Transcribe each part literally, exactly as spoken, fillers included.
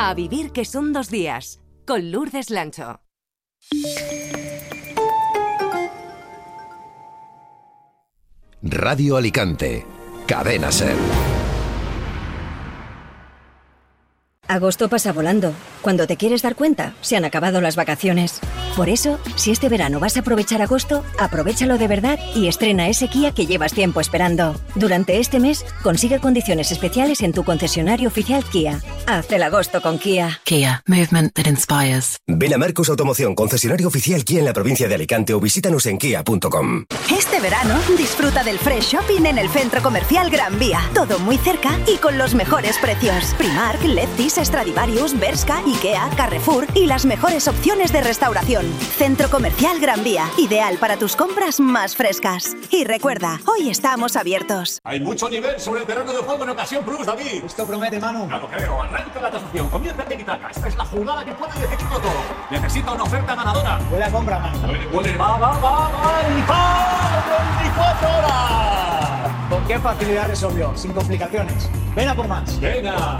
A vivir que son dos días, con Lourdes Lancho. Radio Alicante, Cadena SER. Agosto pasa volando. Cuando te quieres dar cuenta, se han acabado las vacaciones. Por eso, si este verano vas a aprovechar agosto, aprovéchalo de verdad y estrena ese Kia que llevas tiempo esperando. Durante este mes, consigue condiciones especiales en tu concesionario oficial Kia. Haz el agosto con Kia. Kia, movement that inspires. Ven a Marcos Automoción, concesionario oficial Kia en la provincia de Alicante, o visítanos en kia punto com. Este verano, disfruta del Fresh Shopping en el Centro Comercial Gran Vía. Todo muy cerca y con los mejores precios. Primark, Lefties, Stradivarius, Bershka, Ikea, Carrefour y las mejores opciones de restauración. Centro Comercial Gran Vía, ideal para tus compras más frescas. Y recuerda, hoy estamos abiertos. Hay mucho nivel sobre el terreno de juego en Ocasión Plus, David. Esto promete, Manu. No lo creo. Arranca la tasación. Comienza el tiki-taka. Esta es la jugada que puede decidirlo todo. Necesita una oferta ganadora. Buena compra, Manu. Puede, puede. Va, va, va, va. ¡Y veinticuatro horas! ¿Con qué facilidad resolvió? Sin complicaciones. Ven a por más. Venga.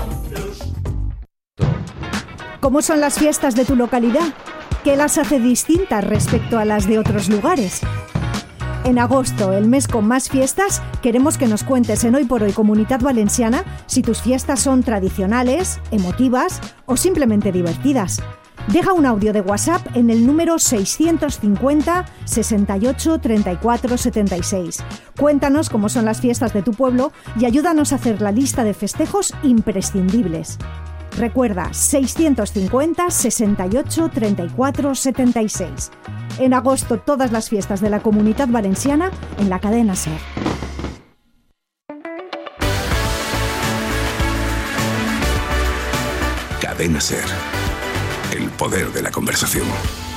¿Cómo son las fiestas de tu localidad? ¿Qué las hace distintas respecto a las de otros lugares? En agosto, el mes con más fiestas, queremos que nos cuentes en Hoy por Hoy Comunitat Valenciana si tus fiestas son tradicionales, emotivas o simplemente divertidas. Deja un audio de WhatsApp en el número seiscientos cincuenta, sesenta y ocho, treinta y cuatro, setenta y seis. Cuéntanos cómo son las fiestas de tu pueblo y ayúdanos a hacer la lista de festejos imprescindibles. Recuerda, seiscientos cincuenta, sesenta y ocho, treinta y cuatro, setenta y seis. En agosto, todas las fiestas de la Comunitat Valenciana en la cadena SER. Cadena SER. El poder de la conversación.